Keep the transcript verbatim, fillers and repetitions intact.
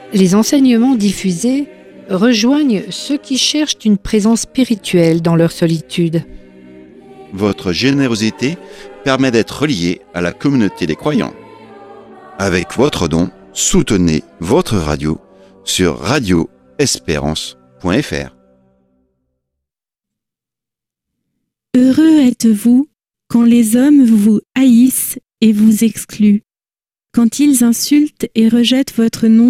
Les enseignements diffusés rejoignent ceux qui cherchent une présence spirituelle dans leur solitude. Votre générosité permet d'être relié à la communauté des croyants. Avec votre don, soutenez votre radio sur radio espérance point f r. Heureux êtes-vous quand les hommes vous haïssent et vous excluent, quand ils insultent et rejettent votre nom